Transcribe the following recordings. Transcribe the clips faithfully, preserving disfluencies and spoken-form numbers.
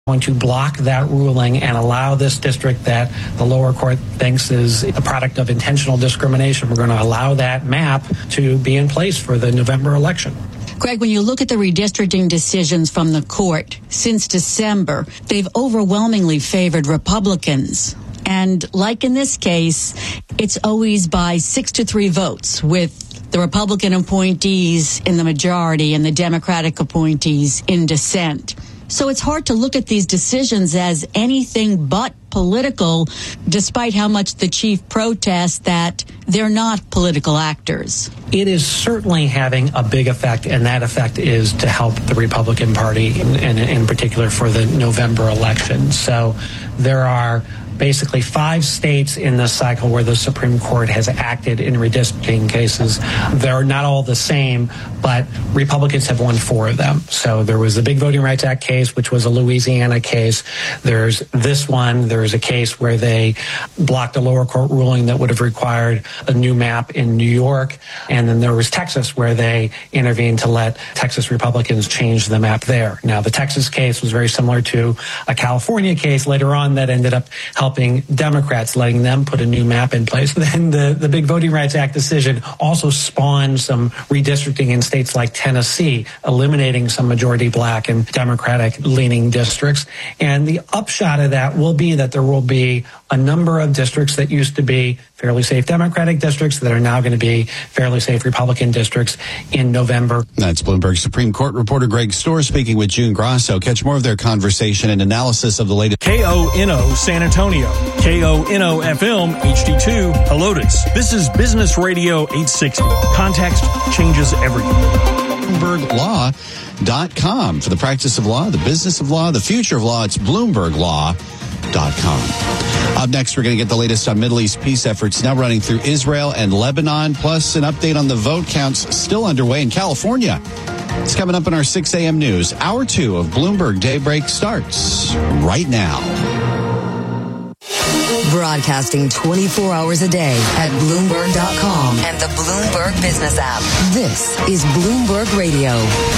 going to block that ruling and allow this district that the lower court thinks is a product of intentional discrimination. We're going to allow that map to be in place for the November election. Greg, when you look at the redistricting decisions from the court since December, they've overwhelmingly favored Republicans. And like in this case, it's always by six to three votes, with the Republican appointees in the majority and the Democratic appointees in dissent. So it's hard to look at these decisions as anything but political, despite how much the chief protests that they're not political actors. It is certainly having a big effect, and that effect is to help the Republican Party, and in particular for the November election. So there are basically five states in this cycle where the Supreme Court has acted in redistricting cases. They're not all the same, but Republicans have won four of them. So there was the Big Voting Rights Act case, which was a Louisiana case. There's this one. There's a case where they blocked a lower court ruling that would have required a new map in New York. And then there was Texas, where they intervened to let Texas Republicans change the map there. Now, the Texas case was very similar to a California case later on that ended up helping Democrats, letting them put a new map in place. Then the, the Big Voting Rights Act decision also spawned some redistricting in states like Tennessee, eliminating some majority black and Democratic-leaning districts. And the upshot of that will be that there will be a number of districts that used to be fairly safe Democratic districts that are now going to be fairly safe Republican districts in November. That's Bloomberg Supreme Court reporter Greg Storr speaking with June Grasso. Catch more of their conversation and analysis of the latest. K O N O San Antonio, K O N O F M H D two Helotes. This is Business Radio eight sixty. Context changes everything. Bloomberg Law dot com for the practice of law, the business of law, the future of law. It's Bloomberg Law dot com. Up next, we're going to get the latest on Middle East peace efforts now running through Israel and Lebanon, plus an update on the vote counts still underway in California. It's coming up in our six a.m. news. Hour two of Bloomberg Daybreak starts right now. Broadcasting twenty-four hours a day at Bloomberg dot com and the Bloomberg Business app. This is Bloomberg Radio.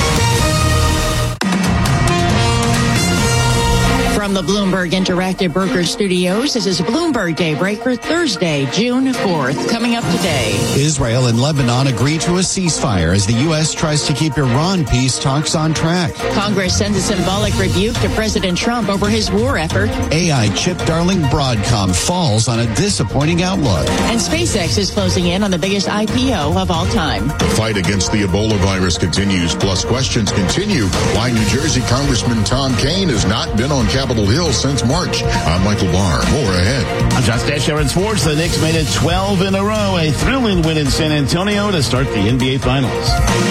From the Bloomberg Interactive Brokers Studios, this is Bloomberg Daybreak for Thursday, June fourth. Coming up today, Israel and Lebanon agree to a ceasefire as the U S tries to keep Iran peace talks on track. Congress sends a symbolic rebuke to President Trump over his war effort. A I chip darling Broadcom falls on a disappointing outlook. And SpaceX is closing in on the biggest I P O of all time. The fight against the Ebola virus continues, plus questions continue why New Jersey Congressman Tom Kean has not been on Capitol Hill since March. I'm Michael Barr. More ahead. I'm John Stashower in sports. The Knicks made it twelve in a row. A thrilling win in San Antonio to start the N B A Finals.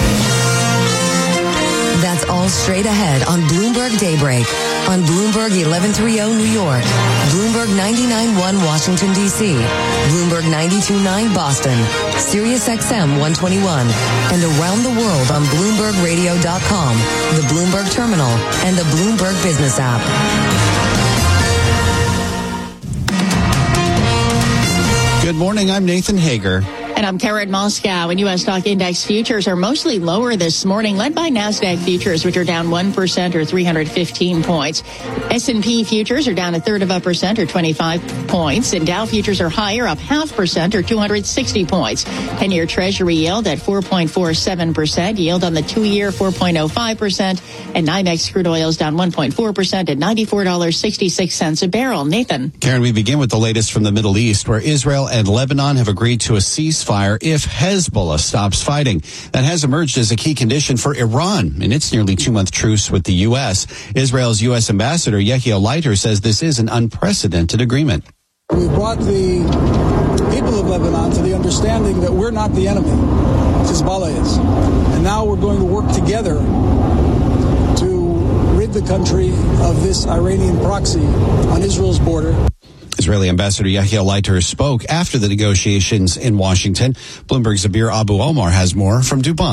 That's all straight ahead on Bloomberg Daybreak. On Bloomberg eleven thirty New York, Bloomberg ninety-nine point one Washington, D C, Bloomberg ninety-two point nine Boston, Sirius X M one twenty-one, and around the world on Bloomberg Radio dot com, the Bloomberg Terminal, and the Bloomberg Business app. Good morning, I'm Nathan Hager. And I'm Karen Moscow. And U S stock index futures are mostly lower this morning, led by NASDAQ futures, which are down one percent or three hundred fifteen points. S and P futures are down a third of a percent or twenty-five points. And Dow futures are higher, up half percent or two hundred sixty points. ten-year Treasury yield at four point four seven percent. Yield on the two-year four point oh five percent. And NYMEX crude oil is down one point four percent at ninety-four dollars and sixty-six cents a barrel. Nathan. Karen, we begin with the latest from the Middle East, where Israel and Lebanon have agreed to a ceasefire if Hezbollah stops fighting. That has emerged as a key condition for Iran in its nearly two-month truce with the U S. Israel's U S ambassador, Yehiel Leiter, says this is an unprecedented agreement. We brought the people of Lebanon to the understanding that we're not the enemy. Hezbollah is. And now we're going to work together to rid the country of this Iranian proxy on Israel's border. Israeli Ambassador Yehiel Leiter spoke after the negotiations in Washington. Bloomberg's Abir Abu Omar has more from Dubai.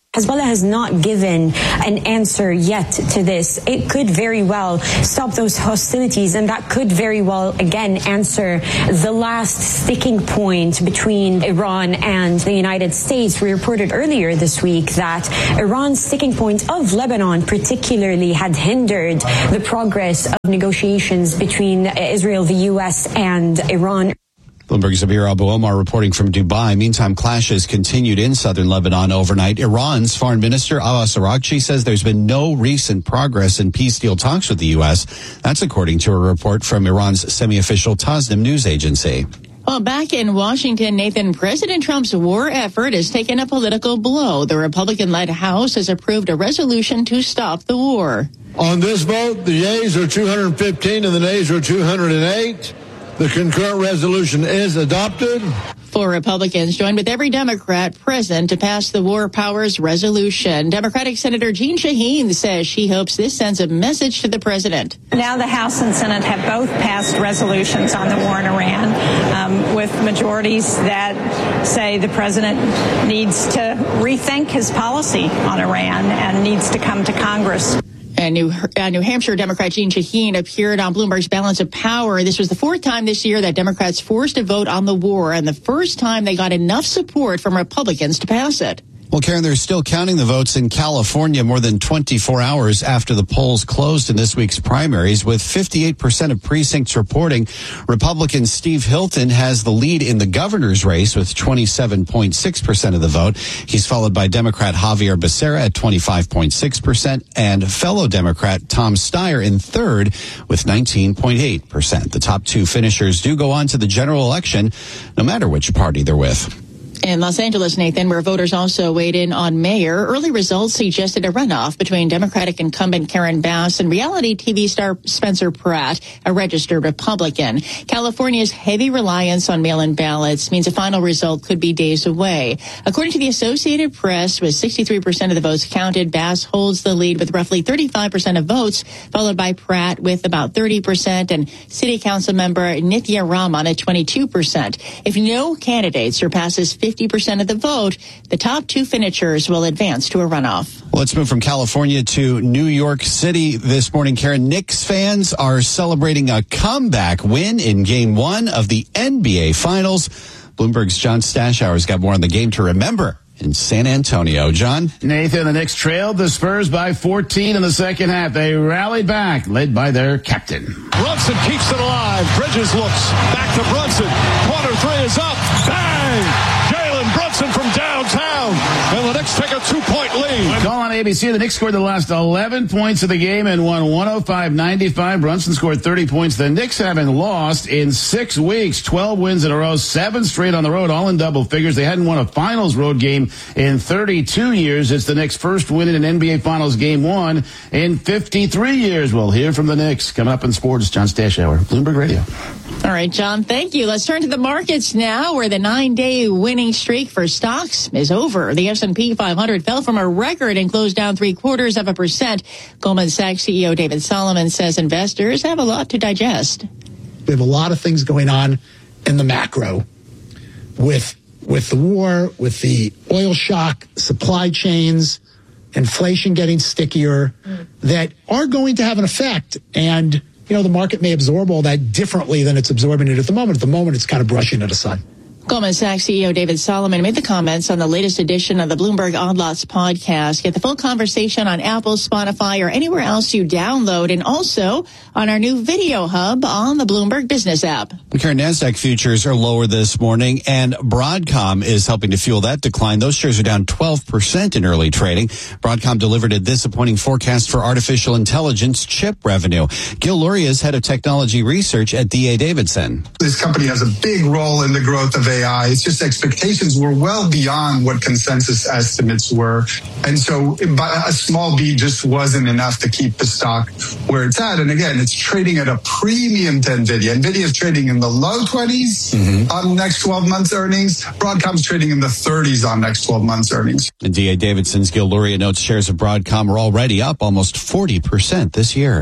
Hezbollah has not given an answer yet to this. It could very well stop those hostilities, and that could very well, again, answer the last sticking point between Iran and the United States. We reported earlier this week that Iran's sticking point of Lebanon particularly had hindered the progress of negotiations between Israel, the U S, and Iran. Bloomberg's Abir Abu Omar reporting from Dubai. Meantime, clashes continued in southern Lebanon overnight. Iran's foreign minister Abbas Araghchi says there's been no recent progress in peace deal talks with the U S. That's according to a report from Iran's semi-official Tasnim news agency. Well, back in Washington, Nathan, President Trump's war effort has taken a political blow. The Republican-led House has approved a resolution to stop the war. On this vote, the yeas are two hundred fifteen and the nays are two hundred eight. The concurrent resolution is adopted. Four Republicans joined with every Democrat present to pass the War Powers Resolution. Democratic Senator Jeanne Shaheen says she hopes this sends a message to the president. Now the House and Senate have both passed resolutions on the war in Iran um, with majorities that say the president needs to rethink his policy on Iran and needs to come to Congress. And New, uh, New Hampshire Democrat Jeanne Shaheen appeared on Bloomberg's Balance of Power. This was the fourth time this year that Democrats forced a vote on the war, and the first time they got enough support from Republicans to pass it. Well, Karen, they're still counting the votes in California more than twenty-four hours after the polls closed in this week's primaries, with fifty-eight percent of precincts reporting. Republican Steve Hilton has the lead in the governor's race with twenty-seven point six percent of the vote. He's followed by Democrat Javier Becerra at twenty-five point six percent and fellow Democrat Tom Steyer in third with nineteen point eight percent. The top two finishers do go on to the general election, no matter which party they're with. In Los Angeles, Nathan, where voters also weighed in on mayor, early results suggested a runoff between Democratic incumbent Karen Bass and reality T V star Spencer Pratt, a registered Republican. California's heavy reliance on mail-in ballots means a final result could be days away. According to the Associated Press, with sixty-three percent of the votes counted, Bass holds the lead with roughly thirty-five percent of votes, followed by Pratt with about thirty percent and City Council member Nithya Raman at twenty-two percent. If no candidate surpasses fifty percent of the vote, the top two finishers will advance to a runoff. Let's move from California to New York City this morning. Karen, Knicks fans are celebrating a comeback win in Game One of the N B A Finals. Bloomberg's John Stashauer's got more on the game to remember in San Antonio. John? Nathan, the Knicks trailed the Spurs by fourteen in the second half. They rallied back, led by their captain. Brunson keeps it alive. Bridges looks back to Brunson. Corner three is up. Bang! Jalen Brunson from downtown. And the Knicks take a two-point lead. Call on A B C. The Knicks scored the last eleven points of the game and won one oh five ninety-five. Brunson scored thirty points. The Knicks haven't lost in six weeks. twelve wins in a row, seven straight on the road, all in double figures. They hadn't won a finals road game in thirty-two years. It's the Knicks' first win in an N B A Finals game one in fifty-three years. We'll hear from the Knicks coming up in sports. John Stashauer, Bloomberg Radio. All right, John, thank you. Let's turn to the markets now, where the nine-day winning streak for stocks is over. The S and P five hundred fell from a record and closed down three-quarters of a percent. Goldman Sachs C E O David Solomon says investors have a lot to digest. We have a lot of things going on in the macro with with the war, with the oil shock, supply chains, inflation getting stickier, mm. that are going to have an effect. And, you know, the market may absorb all that differently than it's absorbing it at the moment. At the moment, it's kind of brushing it aside. Goldman Sachs C E O David Solomon made the comments on the latest edition of the Bloomberg Odd Lots podcast. Get the full conversation on Apple, Spotify, or anywhere else you download, and also on our new video hub on the Bloomberg Business app. Karen, NASDAQ futures are lower this morning, and Broadcom is helping to fuel that decline. Those shares are down twelve percent in early trading. Broadcom delivered a disappointing forecast for artificial intelligence chip revenue. Gil Luria is head of technology research at D A Davidson. This company has a big role in the growth of A I. It's just expectations were well beyond what consensus estimates were. And so a small beat just wasn't enough to keep the stock where it's at. And again, it's trading at a premium to NVIDIA. NVIDIA is trading in the low twenties mm-hmm. on next twelve months earnings. Broadcom's trading in the thirties on next twelve months earnings. And D A Davidson's Gil Luria notes shares of Broadcom are already up almost forty percent this year.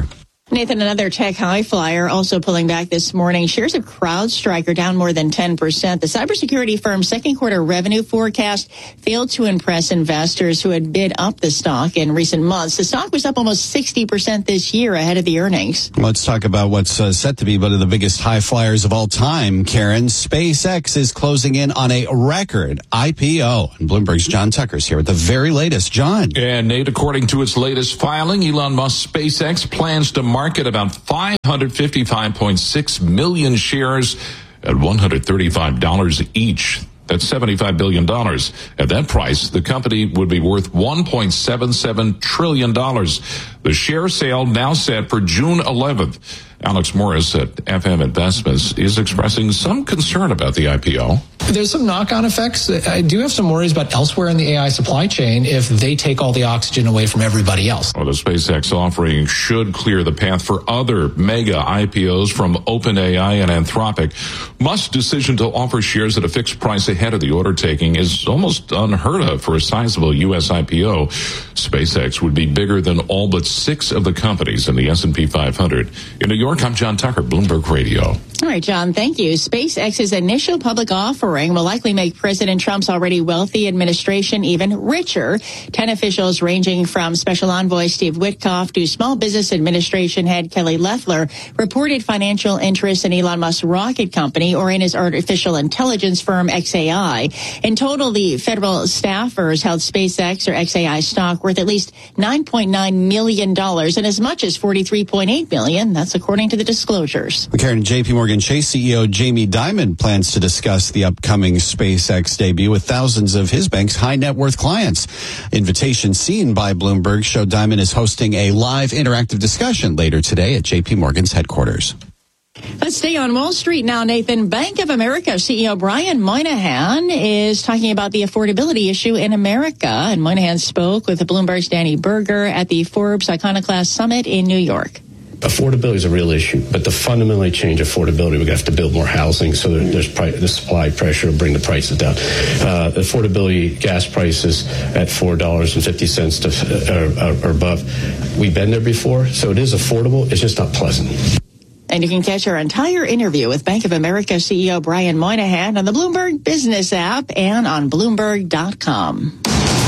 Nathan, another tech high flyer also pulling back this morning. Shares of CrowdStrike are down more than ten percent. The cybersecurity firm's second quarter revenue forecast failed to impress investors who had bid up the stock in recent months. The stock was up almost sixty percent this year ahead of the earnings. Let's talk about what's uh, set to be one of the biggest high flyers of all time, Karen. SpaceX is closing in on a record I P O. And Bloomberg's John Tucker's here with the very latest. John. And Nate, according to its latest filing, Elon Musk's SpaceX plans to market about five hundred fifty-five point six million shares at one hundred thirty-five dollars each. That's seventy-five billion dollars. At that price, the company would be worth one point seven seven trillion dollars. The share sale now set for June eleventh. Alex Morris at F M Investments is expressing some concern about the I P O. There's some knock-on effects. I do have some worries about elsewhere in the A I supply chain if they take all the oxygen away from everybody else. Well, the SpaceX offering should clear the path for other mega I P Os from OpenAI and Anthropic. Musk's decision to offer shares at a fixed price ahead of the order taking is almost unheard of for a sizable U S I P O. SpaceX would be bigger than all but six of the companies in the S and P five hundred. In New York, I'm John Tucker, Bloomberg Radio. All right, John, thank you. SpaceX's initial public offering will likely make President Trump's already wealthy administration even richer. Ten officials ranging from Special Envoy Steve Witkoff to Small Business Administration head Kelly Loeffler reported financial interests in Elon Musk's rocket company or in his artificial intelligence firm X A I. In total, the federal staffers held SpaceX or X A I stock worth at least nine point nine million dollars and as much as forty-three point eight million dollars. That's according to the disclosures. Karen, J P Morgan Chase C E O Jamie Dimon plans to discuss the upcoming SpaceX debut with thousands of his bank's high net worth clients. Invitation seen by Bloomberg showed Dimon is hosting a live interactive discussion later today at J P Morgan's headquarters. Let's stay on Wall Street now, Nathan. Bank of America C E O Brian Moynihan is talking about the affordability issue in America. And Moynihan spoke with Bloomberg's Danny Berger at the Forbes Iconoclast Summit in New York. Affordability is a real issue, but to fundamentally change affordability, we have to build more housing, so there, there's pri- the supply pressure to bring the prices down. Uh, affordability, gas prices at four dollars and fifty cents to, uh, or, or above. We've been there before, so it is affordable. It's just not pleasant. And you can catch our entire interview with Bank of America C E O Brian Moynihan on the Bloomberg Business app and on Bloomberg dot com.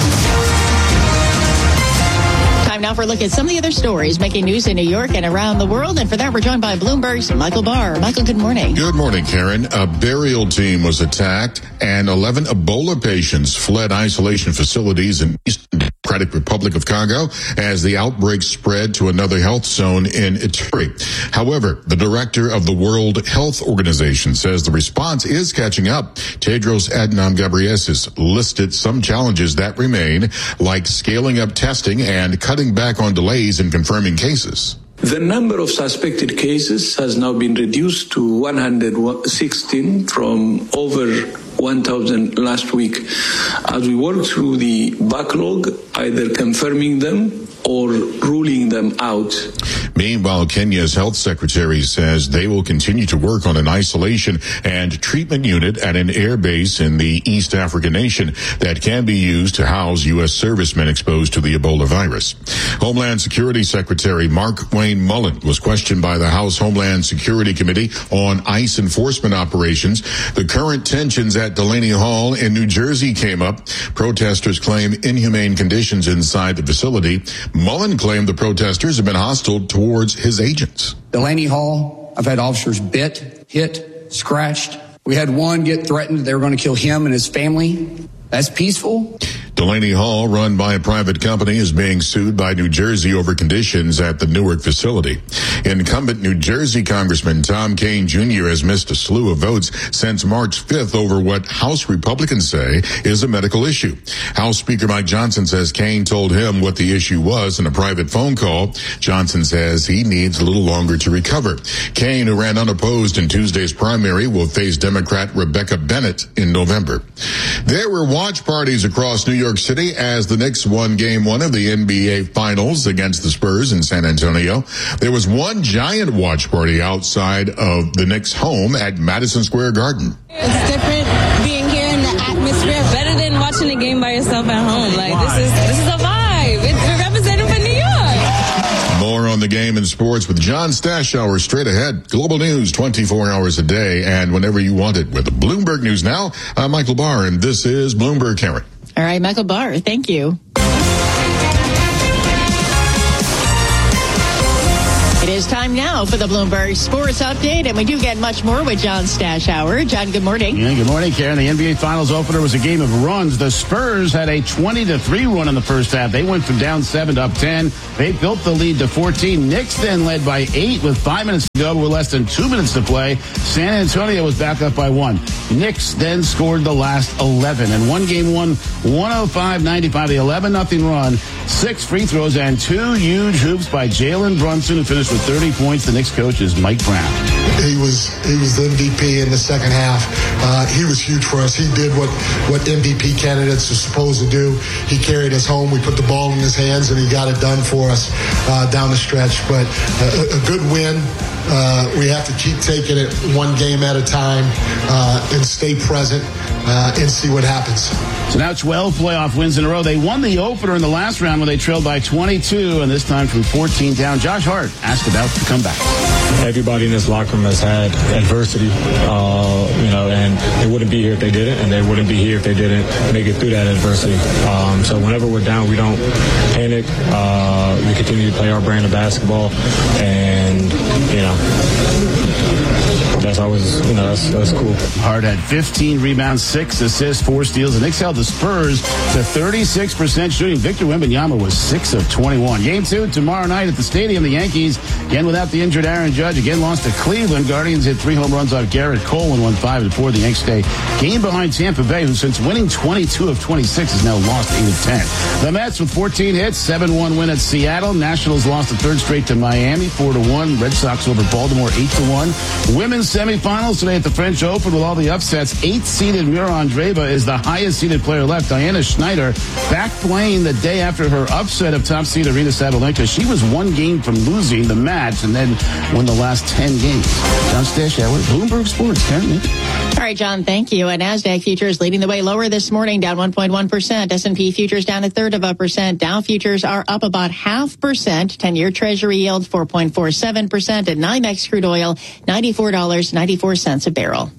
Time now for a look at some of the other stories making news in New York and around the world. And for that, we're joined by Bloomberg's Michael Barr. Michael, good morning. Good morning, Karen. A burial team was attacked and eleven Ebola patients fled isolation facilities in Eastern Democratic Republic of Congo as the outbreak spread to another health zone in Ituri. However, the director of the World Health Organization says the response is catching up. Tedros Adhanom Ghebreyesus listed some challenges that remain, like scaling up testing and cutting back on delays in confirming cases. The number of suspected cases has now been reduced to one hundred sixteen from over one thousand last week. As we work through the backlog, either confirming them or ruling them out. Meanwhile, Kenya's health secretary says they will continue to work on an isolation and treatment unit at an air base in the East African nation that can be used to house U S servicemen exposed to the Ebola virus. Homeland Security Secretary Mark Wayne Mullen was questioned by the House Homeland Security Committee on ICE enforcement operations. The current tensions at Delaney Hall in New Jersey came up. Protesters claim inhumane conditions inside the facility. Mullen claimed the protesters have been hostile towards his agents. Delaney Hall, I've had officers bit, hit, scratched. We had one get threatened. They were going to kill him and his family. That's peaceful. Delaney Hall, run by a private company, is being sued by New Jersey over conditions at the Newark facility. Incumbent New Jersey Congressman Tom Kean Junior has missed a slew of votes since March fifth over what House Republicans say is a medical issue. House Speaker Mike Johnson says Kean told him what the issue was in a private phone call. Johnson says he needs a little longer to recover. Kean, who ran unopposed in Tuesday's primary, will face Democrat Rebecca Bennett in November. There were watch parties across New York City as the Knicks won game one of the N B A Finals against the Spurs in San Antonio. There was one giant watch party outside of the Knicks' home at Madison Square Garden. It's different being here in the atmosphere. Better than watching a game by yourself at home. Like, this is this is a vibe. It's representing for New York. More on the game in sports with John Stashower straight ahead. Global news twenty-four hours a day and whenever you want it with Bloomberg News Now. I'm Michael Barr, and this is Bloomberg Karen. All right, Michael Barr, thank you. It is time now for the Bloomberg Sports Update, and we do get much more with John Stashower. John, good morning. Yeah, good morning, Karen. The N B A Finals opener was a game of runs. The Spurs had a twenty to three run in the first half. They went from down seven to up ten. They built the lead to fourteen. Knicks then led by eight with five minutes to go with less than two minutes to play. San Antonio was back up by one. Knicks then scored the last eleven and won game one, one oh five ninety-five. The eleven nothing run, six free throws, and two huge hoops by Jalen Brunson, who finished with thirty points. The Knicks coach is Mike Brown. He was he was the M V P in the second half. Uh, he was huge for us. He did what, what M V P candidates are supposed to do. He carried us home. We put the ball in his hands, and he got it done for us uh, down the stretch. But a, a good win. Uh, we have to keep taking it one game at a time uh, and stay present uh, and see what happens. So now twelve playoff wins in a row. They won the opener in the last round when they trailed by twenty-two, and this time from fourteen down. Josh Hart asked about the comeback. Everybody in this locker room has had adversity, uh, you know, and they wouldn't be here if they didn't, and they wouldn't be here if they didn't make it through that adversity. Um, so whenever we're down, we don't panic. Uh, we continue to play our brand of basketball, and, you know, that's always, you know, that's, that's cool. Hart had fifteen rebounds, six assists, four steals. The Knicks held the Spurs to thirty-six percent shooting. Victor Wembanyama was six of twenty-one. Game two tomorrow night at the Stadium. The Yankees, again without the injured Aaron Judge, again lost to Cleveland. Guardians hit three home runs off Garrett Cole and won five to four. The Yankees stay game behind Tampa Bay, who since winning twenty-two of twenty-six has now lost eight of ten. The Mets with fourteen hits, seven one win at Seattle. Nationals lost the third straight to Miami, four to one. Red Sox over Baltimore, eight to one. Women's semifinals today at the French Open with all the upsets. Eighth-seeded Mira Andreeva is the highest-seeded player left. Diana Schneider back playing the day after her upset of top-seed Arina Sabalenka. She was one game from losing the match and then won the last ten games. John Stashower, Bloomberg Sports. Karen. All right, John, thank you. And NASDAQ futures leading the way lower this morning, down one point one percent. S and P futures down a third of a percent. Dow futures are up about half percent. ten-year Treasury yield four point four seven percent. And NYMEX crude oil ninety-four dollars and ninety-four cents a barrel.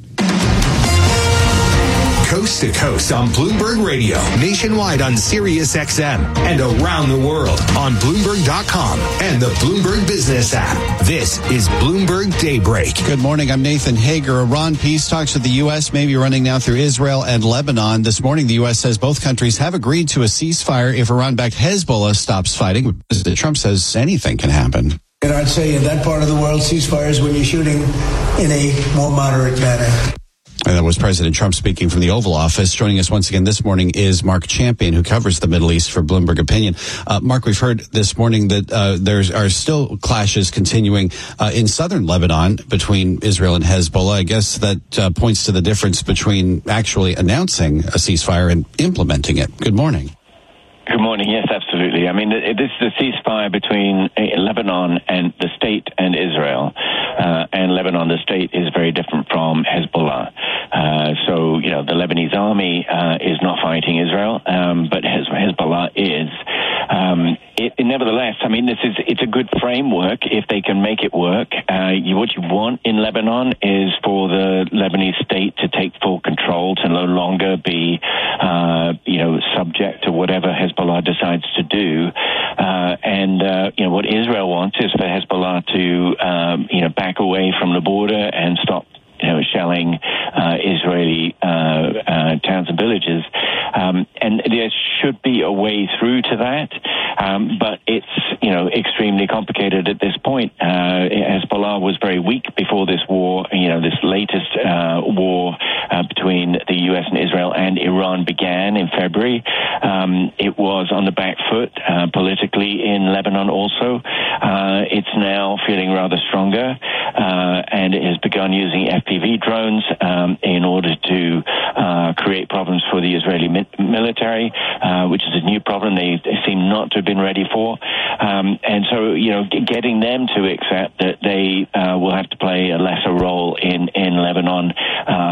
Coast to coast on Bloomberg Radio, nationwide on Sirius X M, and around the world on Bloomberg dot com and the Bloomberg Business app. This is Bloomberg Daybreak. Good morning. I'm Nathan Hager. Iran peace talks with the U S may be running now through Israel and Lebanon. This morning, the U S says both countries have agreed to a ceasefire if Iran-backed Hezbollah stops fighting. President Trump says anything can happen. And I'd say in that part of the world, ceasefires when you're shooting in a more moderate manner. And that was President Trump speaking from the Oval Office. Joining us once again this morning is Mark Champion, who covers the Middle East for Bloomberg Opinion. Uh, Mark, we've heard this morning that uh, there are still clashes continuing uh, in southern Lebanon between Israel and Hezbollah. I guess that uh, points to the difference between actually announcing a ceasefire and implementing it. Good morning. Good morning. Yes, absolutely. I mean, this is a ceasefire between Lebanon and the state and Israel. Uh, and Lebanon, the state, is very different from Hezbollah. Uh, so, you know, the Lebanese army uh, is not fighting Israel, um, but Hezbollah is. Um, it, it, nevertheless, I mean, this is it's a good framework if they can make it work. Uh, you, what you want in Lebanon is for the Lebanese state to take full control, to no longer be, uh, you know, subject to whatever Hezbollah decides to do. Uh, and, uh, you know, what Israel wants is for Hezbollah to, um, you know, back away from the border and stop, you know, shelling uh, Israeli uh, uh, towns and villages. Um, and there should be a way through to that, um, but it's, you know, extremely complicated at this point. Uh, Hezbollah was very weak before this war, you know, this latest uh, war uh, between the U S and Israel and Iran began in February. Um, it was on the back foot uh, politically in Lebanon also. Uh, it's now feeling rather stronger, uh, and it has begun using F P V drones um, in order to uh, create problems for the Israeli mi- military, uh, which is a new problem they, they seem not to have been ready for. Um, and so, you know, g- getting them to accept that they uh, will have to play a lesser role in, in Lebanon uh,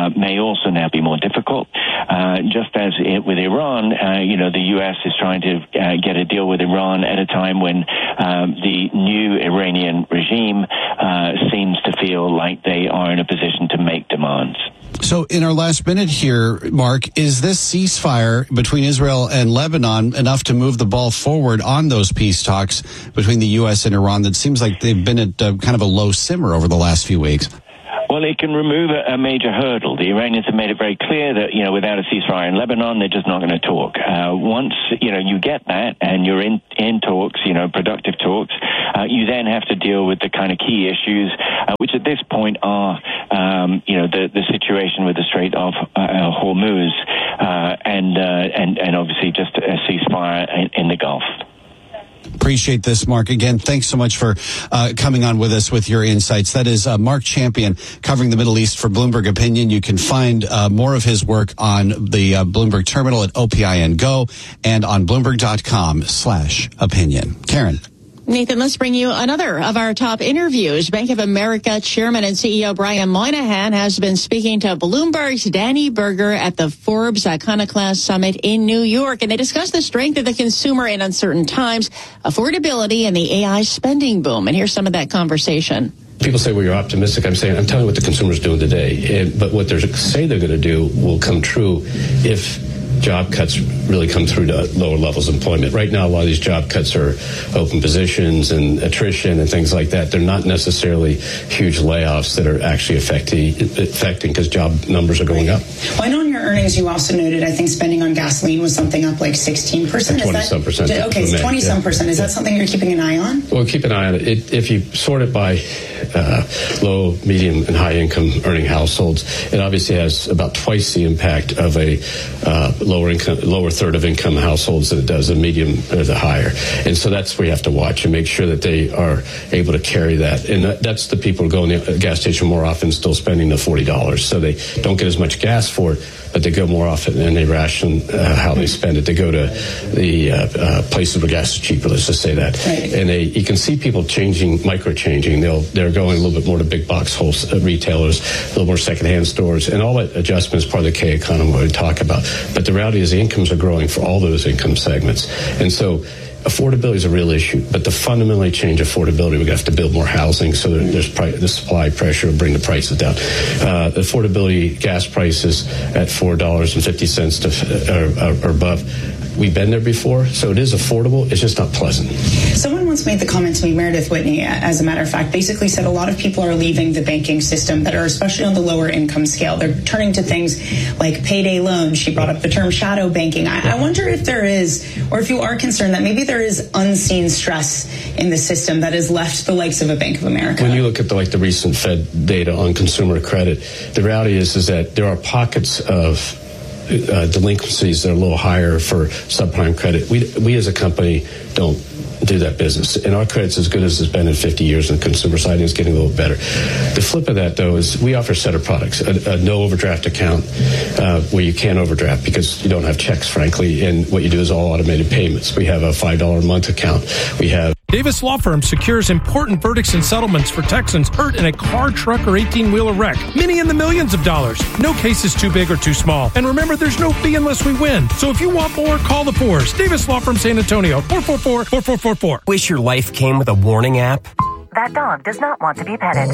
uh, may also now be more difficult. Uh, just as it, with Iran, uh, you know, the U S is trying to uh, get a deal with Iran at a time when um, the new Iranian regime uh, seems to feel like they are in a position to make demands. So in our last minute here, Mark, is this ceasefire between Israel and Lebanon enough to move the ball forward on those peace talks between the U S and Iran that seems like they've been at uh, kind of a low simmer over the last few weeks? Well, it can remove a, a major hurdle. The Iranians have made it very clear that, you know, without a ceasefire in Lebanon, they're just not going to talk. Uh, once, you know, you get that and you're in, in talks, you know, productive talks, uh, you then have to deal with the kind of key issues, uh, which at this point are, um, you know, the, the situation with the Strait of uh, Hormuz uh, and, uh, and, and obviously just a ceasefire in, in the Gulf. Appreciate this, Mark. Again, thanks so much for uh, coming on with us with your insights. That is uh, Mark Champion covering the Middle East for Bloomberg Opinion. You can find uh, more of his work on the uh, Bloomberg terminal at O P I N Go and on Bloomberg.com slash opinion. Karen. Nathan, let's bring you another of our top interviews. Bank of America Chairman and C E O Brian Moynihan has been speaking to Bloomberg's Danny Berger at the Forbes Iconoclast Summit in New York, and they discussed the strength of the consumer in uncertain times, affordability, and the A I spending boom. And here's some of that conversation. People say, well, you're optimistic. I'm saying, I'm telling you what the consumer's doing today. And, but what they say they're going to do will come true if job cuts really come through to lower levels of employment. Right now, a lot of these job cuts are open positions and attrition and things like that. They're not necessarily huge layoffs that are actually affecting affecting because job numbers are going up. Well, I know in your earnings you also noted, I think spending on gasoline was something up like sixteen percent. twenty-some percent. Okay, so twenty-some yeah. percent. Is yeah. that something you're keeping an eye on? Well, keep an eye on it. it if you sort it by uh, low, medium, and high income earning households, it obviously has about twice the impact of a uh, lower income, lower third of income households than it does a medium or the higher. And so that's where you have to watch and make sure that they are able to carry that. And that, that's the people who go in the gas station more often still spending the forty dollars. So they don't get as much gas for it, but they go more often and they ration uh, how they spend it. They go to the uh, uh, places where gas is cheaper, let's just say that. Right. And they, you can see people changing, micro-changing. They'll, they're going a little bit more to big box wholesale retailers, a little more secondhand stores, and all that adjustment is part of the K economy we talk about. But the reality is the incomes are growing for all those income segments. And so affordability is a real issue, but to fundamentally change affordability, we have to build more housing so that there's price, the supply pressure will bring the prices down. Uh, affordability, gas prices at four dollars and fifty cents to, uh, or, or above. We've been there before, so it is affordable. It's just not pleasant. Someone once made the comment to me, Meredith Whitney, as a matter of fact, basically said a lot of people are leaving the banking system that are especially on the lower income scale. They're turning to things like payday loans. She brought up the term shadow banking. I, I wonder if there is, or if you are concerned that maybe there is unseen stress in the system that has left the likes of a Bank of America. When you look at the, like the recent Fed data on consumer credit, the reality is is that there are pockets of Uh, delinquencies that are a little higher for subprime credit. We we as a company don't do that business, and our credit's as good as it's been in fifty years on the consumer side, and it's getting a little better. The flip of that, though, is we offer a set of products, a, a no overdraft account uh, where you can't overdraft because you don't have checks, frankly, and what you do is all automated payments. We have a five dollars a month account. We have Davis Law Firm secures important verdicts and settlements for Texans hurt in a car, truck, or eighteen-wheeler wreck. Many in the millions of dollars. No case is too big or too small. And remember, there's no fee unless we win. So if you want more, call the fours. Davis Law Firm San Antonio, four four four, four four four four. Wish your life came with a warning app? That dog does not want to be petted.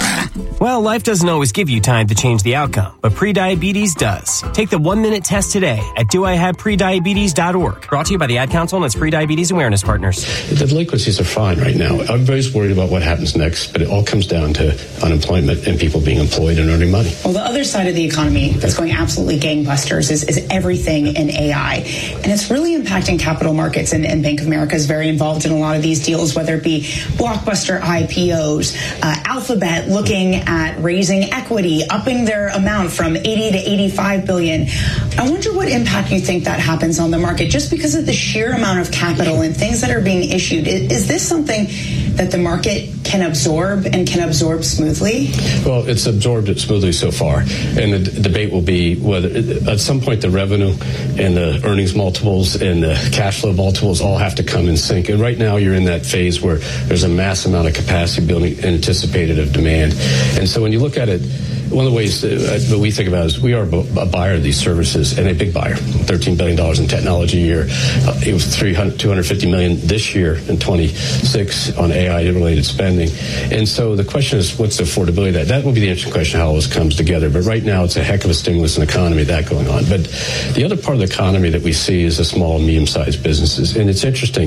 Well, life doesn't always give you time to change the outcome, but prediabetes does. Take the one-minute test today at do I have prediabetes dot org. Brought to you by the Ad Council and its Prediabetes Awareness Partners. The delinquencies are fine right now. Everybody's worried about what happens next, but it all comes down to unemployment and people being employed and earning money. Well, the other side of the economy that's going absolutely gangbusters is, is everything in A I. And it's really impacting capital markets, and, and Bank of America is very involved in a lot of these deals, whether it be blockbuster I P Os, uh, Alphabet looking at raising equity, upping their amount from eighty to eighty-five billion. I wonder what impact you think that happens on the market just because of the sheer amount of capital and things that are being issued. Is, is this something that the market can absorb and can absorb smoothly? Well, it's absorbed it smoothly so far. And the d- debate will be whether at some point the revenue and the earnings multiples and the cash flow multiples all have to come in sync. And right now you're in that phase where there's a mass amount of capacity building anticipated of demand. And so when you look at it, one of the ways that, that we think about is we are a buyer of these services, and a big buyer. thirteen billion dollars in technology a year. Uh, it was two hundred fifty million dollars this year in twenty-six on A I-related spending. And so the question is, what's the affordability of that? That will be the interesting question, how all this comes together. But right now, it's a heck of a stimulus in the economy, that going on. But the other part of the economy that we see is the small and medium-sized businesses. And it's interesting.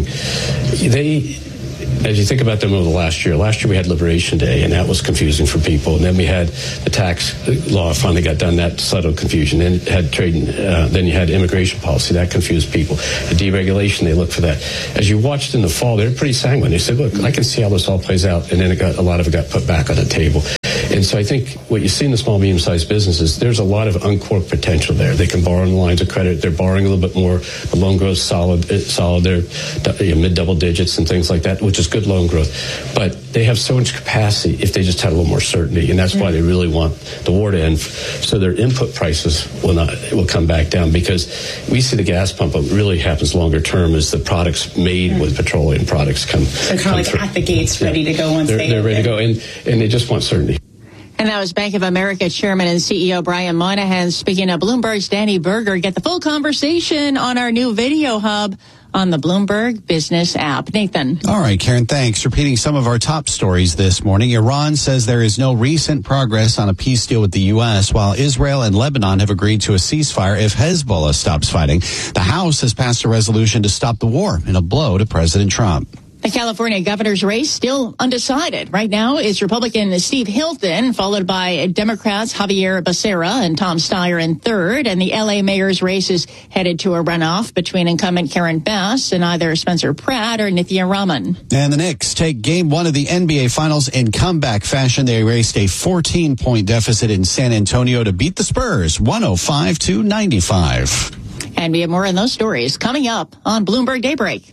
They... As you think about them over the last year, last year we had Liberation Day, and that was confusing for people. And then we had the tax law finally got done, that settled confusion. Then had trade, uh, then you had immigration policy, that confused people. The deregulation, they looked for that. As you watched in the fall, they were pretty sanguine. They said, look, I can see how this all plays out. And then it got, a lot of it got put back on the table. And so I think what you see in the small, medium-sized businesses, there's a lot of uncorked potential there. They can borrow on lines of credit. They're borrowing a little bit more. The loan growth is solid. solid. They're you know, mid-double digits and things like that, which is good loan growth. But they have so much capacity if they just had a little more certainty. And that's why they really want the war to end. So their input prices will not will come back down, because we see the gas pump. What really happens longer term is the products made mm. with petroleum products come. They're kind of like through. At the gates, ready yeah. to go once they're, they they're ready to go, and and they just want certainty. And that was Bank of America Chairman and C E O Brian Moynihan speaking of Bloomberg's Danny Berger. Get the full conversation on our new video hub on the Bloomberg Business app. Nathan. All right, Karen, thanks. Repeating some of our top stories this morning. Iran says there is no recent progress on a peace deal with the U S, while Israel and Lebanon have agreed to a ceasefire if Hezbollah stops fighting. The House has passed a resolution to stop the war in a blow to President Trump. The California governor's race still undecided. Right now is Republican Steve Hilton, followed by Democrats Javier Becerra and Tom Steyer in third. And the L A mayor's race is headed to a runoff between incumbent Karen Bass and either Spencer Pratt or Nithya Raman. And the Knicks take game one of the N B A Finals in comeback fashion. They erased a fourteen-point deficit in San Antonio to beat the Spurs, one oh five to ninety-five. And we have more on those stories coming up on Bloomberg Daybreak.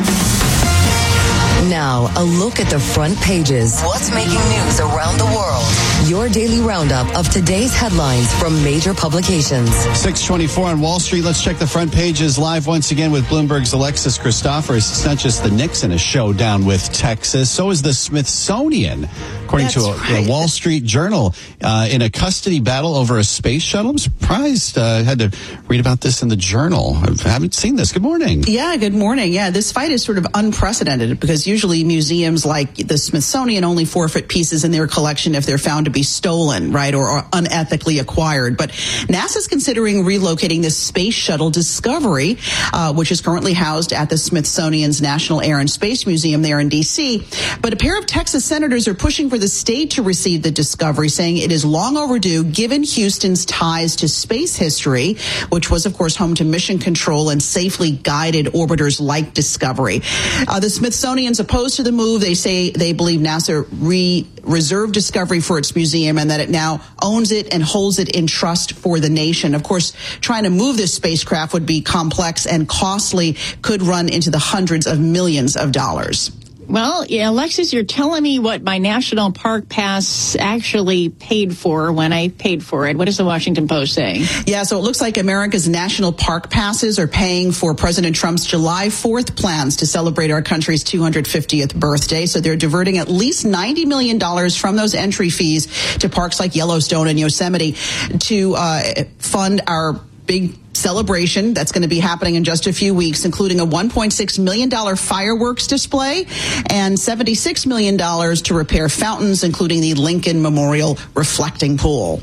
Now, a look at the front pages. What's making news around the world? Your daily roundup of today's headlines from major publications. six twenty-four on Wall Street. Let's check the front pages live once again with Bloomberg's Alexis Christoforous. It's not just the Knicks in a showdown with Texas. So is the Smithsonian, according That's to a, right. a Wall Street Journal, uh, in a custody battle over a space shuttle. I'm surprised. I uh, had to read about this in the Journal. I haven't seen this. Good morning. Yeah, good morning. Yeah, this fight is sort of unprecedented because usually museums like the Smithsonian only forfeit pieces in their collection if they're found to be stolen, right, or, or unethically acquired. But NASA's considering relocating this space shuttle Discovery, uh, which is currently housed at the Smithsonian's National Air and Space Museum there in D C. But a pair of Texas senators are pushing for the state to receive the Discovery, saying it is long overdue given Houston's ties to space history, which was, of course, home to mission control and safely guided orbiters like Discovery. Uh, the Smithsonian's opposed to the move. They say they believe NASA re- reserved Discovery for its museum and that it now owns it and holds it in trust for the nation. Of course, trying to move this spacecraft would be complex and costly, could run into the hundreds of millions of dollars. Well, yeah, Alexis, you're telling me what my National Park Pass actually paid for when I paid for it. What is the Washington Post saying? Yeah, so it looks like America's National Park Passes are paying for President Trump's July fourth plans to celebrate our country's two hundred fiftieth birthday. So they're diverting at least ninety million dollars from those entry fees to parks like Yellowstone and Yosemite to uh, fund our big celebration that's going to be happening in just a few weeks, including a one point six million dollars fireworks display and seventy-six million dollars to repair fountains, including the Lincoln Memorial reflecting pool.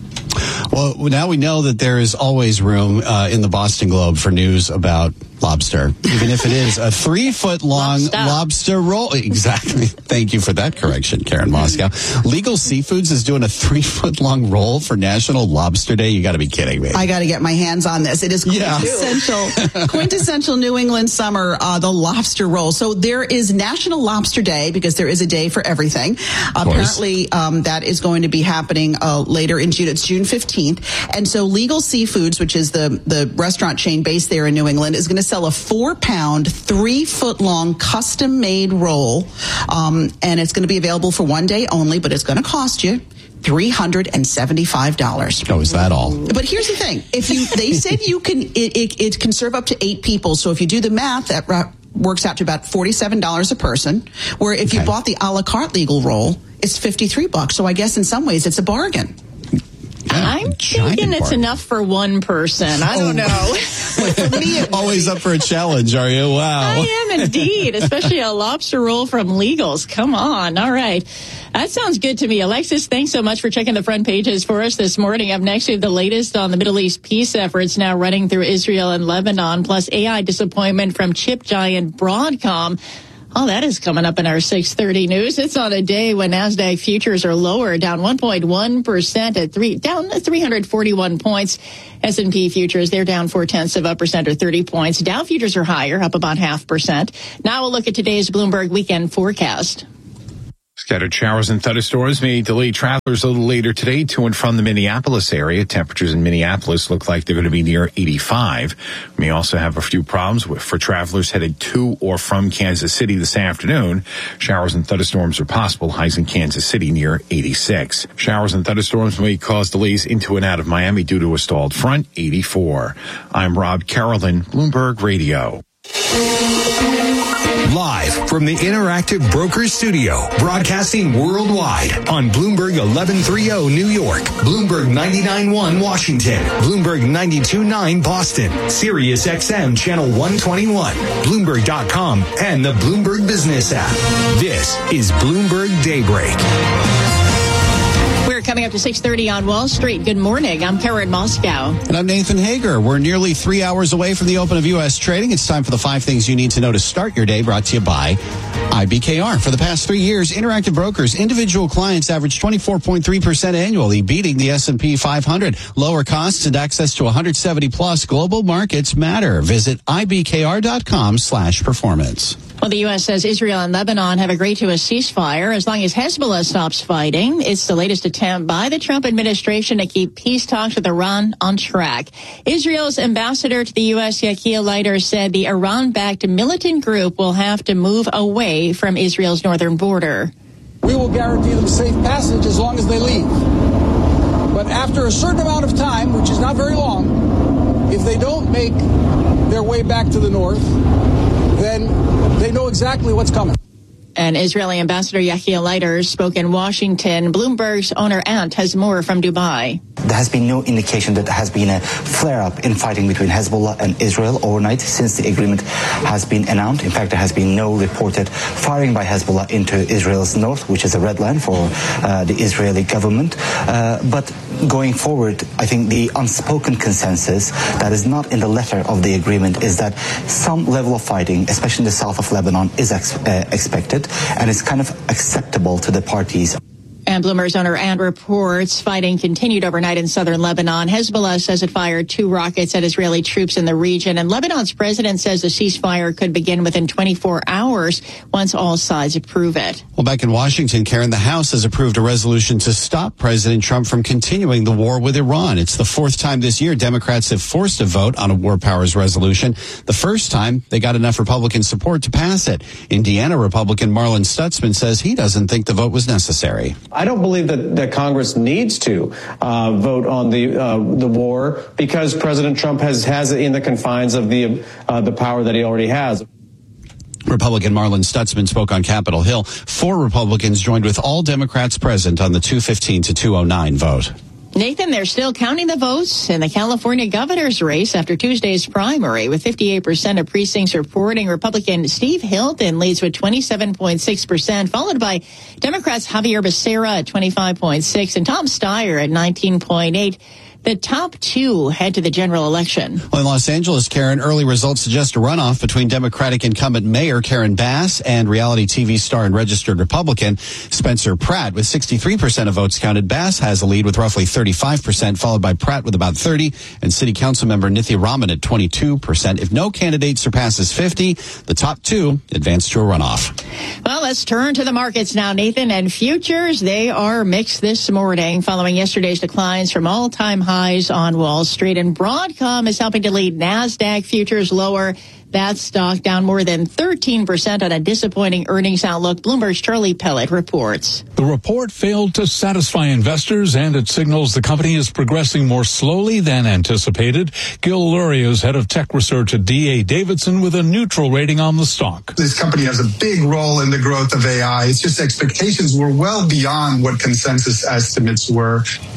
Well, now we know that there is always room uh, in the Boston Globe for news about lobster, even if it is a three-foot-long lobster. lobster roll. Exactly. Thank you for that correction, Karen Moscow. Legal Seafoods is doing a three-foot-long roll for National Lobster Day. You got to be kidding me. I got to get my hands on this. It is quintessential, yeah. quintessential New England summer, uh, the lobster roll. So there is National Lobster Day because there is a day for everything. Apparently, um, that is going to be happening uh, later in June. It's June fifteenth. And so Legal Seafoods, which is the, the restaurant chain based there in New England, is going to sell a four-pound, three-foot-long custom-made roll, um, and it's going to be available for one day only, but it's going to cost you three hundred seventy-five dollars. Oh, is that all? But here's the thing: if you, they said you can, it, it, it can serve up to eight people. So if you do the math, that uh, works out to about forty-seven dollars a person. Where if okay. you bought the a la carte legal roll, it's fifty-three bucks. So I guess in some ways it's a bargain. I'm thinking it's enough for one person. I don't know. For me, always up for a challenge, are you? Wow. I am indeed, especially a lobster roll from Legals. Come on. All right. That sounds good to me. Alexis, thanks so much for checking the front pages for us this morning. Up next, we have the latest on the Middle East peace efforts now running through Israel and Lebanon, plus A I disappointment from chip giant Broadcom. All that is coming up in our six thirty news. It's on a day when NASDAQ futures are lower, down one point one percent at three, down three hundred forty-one points. S and P futures, they're down four tenths of a percent or thirty points. Dow futures are higher, up about half percent. Now we'll look at today's Bloomberg weekend forecast. Scattered showers and thunderstorms may delay travelers a little later today to and from the Minneapolis area. Temperatures in Minneapolis look like they're going to be near eighty-five. We may also have a few problems with, for travelers headed to or from Kansas City this afternoon. Showers and thunderstorms are possible. Highs in Kansas City near eighty-six. Showers and thunderstorms may cause delays into and out of Miami due to a stalled front, eighty-four. I'm Rob Carolyn, Bloomberg Radio. Live from the Interactive Brokers Studio, broadcasting worldwide on Bloomberg eleven thirty New York, Bloomberg ninety-nine point one Washington, Bloomberg ninety-two point nine Boston, Sirius X M Channel one twenty-one, Bloomberg dot com, and the Bloomberg Business app. This is Bloomberg Daybreak. We're coming up to six thirty on Wall Street. Good morning. I'm Karen Moscow. And I'm Nathan Hager. We're nearly three hours away from the open of U S trading. It's time for the five things you need to know to start your day, brought to you by I B K R. For the past three years, Interactive Brokers individual clients averaged twenty-four point three percent annually, beating the S and P five hundred. Lower costs and access to one hundred seventy plus global markets matter. Visit I B K R dot com slash performance. Well, the U S says Israel and Lebanon have agreed to a ceasefire as long as Hezbollah stops fighting. It's the latest attempt by the Trump administration to keep peace talks with Iran on track. Israel's ambassador to the U S, Yakia Leiter, said the Iran-backed militant group will have to move away from Israel's northern border. We will guarantee them safe passage as long as they leave. But after a certain amount of time, which is not very long, if they don't make their way back to the north, then they know exactly what's coming. And Israeli Ambassador Yakia Leiter spoke in Washington. Bloomberg's Oner Ant has more from Dubai. There has been no indication that there has been a flare-up in fighting between Hezbollah and Israel overnight since the agreement has been announced. In fact, there has been no reported firing by Hezbollah into Israel's north, which is a red line for uh, the Israeli government. Uh, but going forward, I think the unspoken consensus that is not in the letter of the agreement is that some level of fighting, especially in the south of Lebanon, is ex- uh, expected and is kind of acceptable to the parties. And Bloomberg's Oner Ant reports fighting continued overnight in southern Lebanon. Hezbollah says it fired two rockets at Israeli troops in the region. And Lebanon's president says the ceasefire could begin within twenty-four hours once all sides approve it. Well, back in Washington, Karen, the House has approved a resolution to stop President Trump from continuing the war with Iran. It's the fourth time this year Democrats have forced a vote on a war powers resolution. The first time they got enough Republican support to pass it. Indiana Republican Marlon Stutzman says he doesn't think the vote was necessary. I don't believe that, that Congress needs to uh, vote on the uh, the war because President Trump has, has it in the confines of the uh, the power that he already has. Republican Marlon Stutzman spoke on Capitol Hill. Four Republicans joined with all Democrats present on the two fifteen to two oh nine vote. Nathan, they're still counting the votes in the California governor's race after Tuesday's primary, with fifty-eight percent of precincts reporting Republican Steve Hilton leads with twenty-seven point six percent, followed by Democrats Javier Becerra at twenty-five point six and Tom Steyer at nineteen point eight. The top two head to the general election. Well, in Los Angeles, Karen, early results suggest a runoff between Democratic incumbent Mayor Karen Bass and reality T V star and registered Republican Spencer Pratt. With sixty-three percent of votes counted, Bass has a lead with roughly thirty-five percent, followed by Pratt with about thirty, and City Council member Nithya Raman at twenty-two percent. If no candidate surpasses fifty, the top two advance to a runoff. Well, let's turn to the markets now, Nathan. And futures, they are mixed this morning following yesterday's declines from all-time highs on Wall Street. And Broadcom is helping to lead NASDAQ futures lower. That stock down more than thirteen percent on a disappointing earnings outlook. Bloomberg's Charlie Pellet reports. The report failed to satisfy investors, and it signals the company is progressing more slowly than anticipated. Gil Luria is head of tech research at D A Davidson with a neutral rating on the stock. This company has a big role in the growth of A I. It's just expectations were well beyond what consensus estimates were.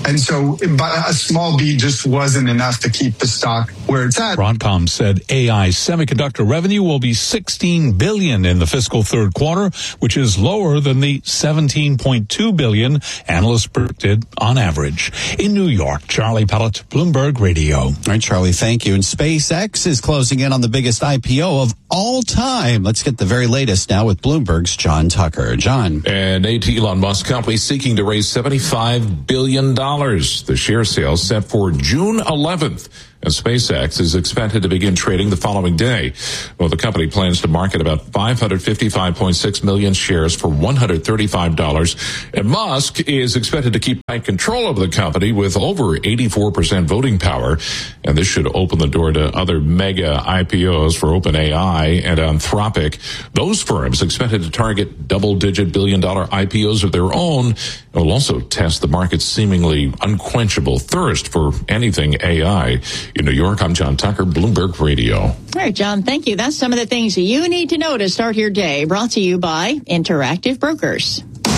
And so but a small beat just wasn't enough to keep the stock where it's at. Broadcom said A I semiconductor revenue will be sixteen billion dollars in the fiscal third quarter, which is lower than the seventeen point two billion dollars analysts predicted on average. In New York, Charlie Pellet, Bloomberg Radio. All right, Charlie, thank you. And SpaceX is closing in on the biggest I P O of all time. Let's get the very latest now with Bloomberg's John Tucker. John. And A T Elon Musk company seeking to raise seventy-five billion dollars. The share sale set for June eleventh. And SpaceX is expected to begin trading the following day. Well, the company plans to market about five hundred fifty-five point six million shares for one hundred thirty-five dollars. And Musk is expected to keep tight control of the company with over eighty-four percent voting power. And this should open the door to other mega I P Os for OpenAI and Anthropic. Those firms expected to target double-digit billion-dollar I P Os of their own. It will also test the market's seemingly unquenchable thirst for anything A I. In New York, I'm John Tucker, Bloomberg Radio. All right, John, thank you. That's some of the things you need to know to start your day. Brought to you by Interactive Brokers.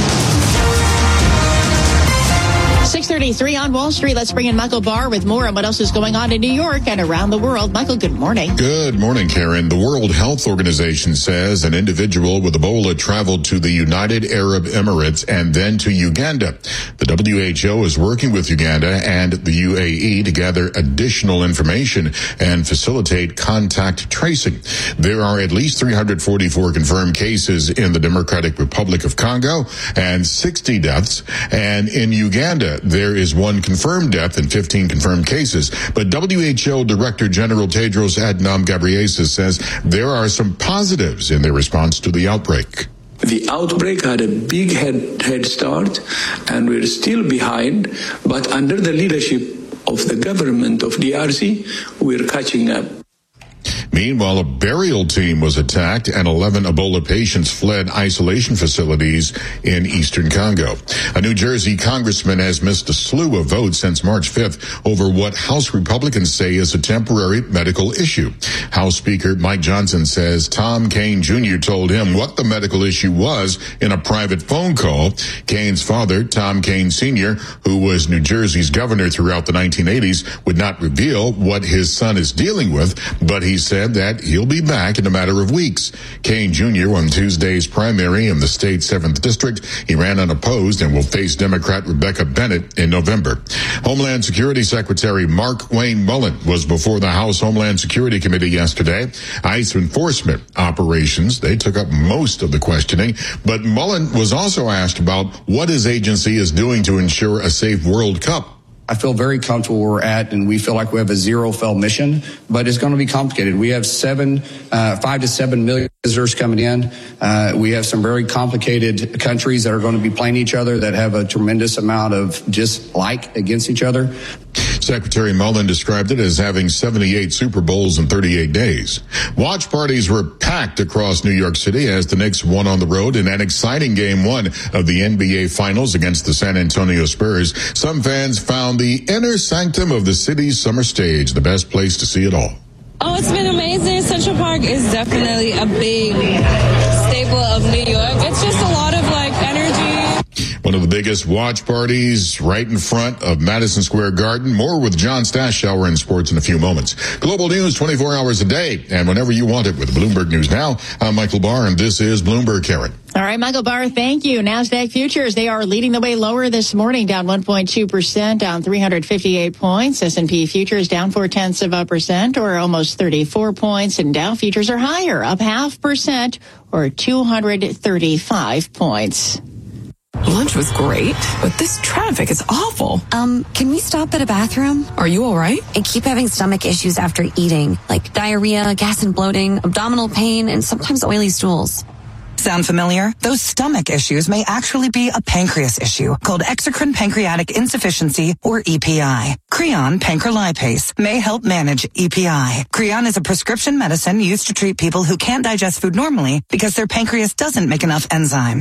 six thirty-three on Wall Street. Let's bring in Michael Barr with more on what else is going on in New York and around the world. Michael, good morning. Good morning, Karen. The World Health Organization says an individual with Ebola traveled to the United Arab Emirates and then to Uganda. The W H O is working with Uganda and the U A E to gather additional information and facilitate contact tracing. There are at least three hundred forty-four confirmed cases in the Democratic Republic of Congo and sixty deaths. And in Uganda, there is one confirmed death and fifteen confirmed cases. But W H O Director General Tedros Adhanom Ghebreyesus says there are some positives in their response to the outbreak. The outbreak had a big head, head start, and we're still behind. But under the leadership of the government of D R C, we're catching up. Meanwhile, a burial team was attacked and eleven Ebola patients fled isolation facilities in eastern Congo. A New Jersey congressman has missed a slew of votes since March fifth over what House Republicans say is a temporary medical issue. House Speaker Mike Johnson says Tom Kean Junior told him what the medical issue was in a private phone call. Kean's father, Tom Kean Senior, who was New Jersey's governor throughout the nineteen eighties, would not reveal what his son is dealing with, but he said that he'll be back in a matter of weeks. Kean Junior won Tuesday's primary in the state's seventh district. He ran unopposed and will face Democrat Rebecca Bennett in November. Homeland Security Secretary Mark Wayne Mullen was before the House Homeland Security Committee yesterday. ICE enforcement operations, they took up most of the questioning, but Mullen was also asked about what his agency is doing to ensure a safe World Cup. I feel very comfortable where we're at, and we feel like we have a zero-fail mission, but it's going to be complicated. We have seven, uh, five to seven million visitors coming in. Uh, we have some very complicated countries that are going to be playing each other that have a tremendous amount of dislike against each other. Secretary Mullen described it as having seventy-eight Super Bowls in thirty-eight days. Watch parties were packed across New York City as the Knicks won on the road in an exciting game one of the N B A Finals against the San Antonio Spurs. Some fans found the inner sanctum of the city's summer stage the best place to see it all. Oh, it's been amazing. Central Park is definitely a big staple of New York. It's just a lot of like energy. One of the biggest watch parties right in front of Madison Square Garden. More with John Stashower in sports in a few moments. Global news twenty-four hours a day and whenever you want it with Bloomberg News Now. I'm Michael Barr and this is Bloomberg, Karen. All right, Michael Barr, thank you. NASDAQ futures, they are leading the way lower this morning, down one point two percent, down three hundred fifty-eight points. S and P futures down four tenths of a percent, or almost thirty-four points. And Dow futures are higher, up half percent, or two hundred thirty-five points. Lunch was great, but this traffic is awful. Um, can we stop at a bathroom? Are you all right? I keep having stomach issues after eating, like diarrhea, gas and bloating, abdominal pain, and sometimes oily stools. Sound familiar? Those stomach issues may actually be a pancreas issue called exocrine pancreatic insufficiency, or E P I. Creon pancrelipase may help manage E P I. Creon is a prescription medicine used to treat people who can't digest food normally because their pancreas doesn't make enough enzymes.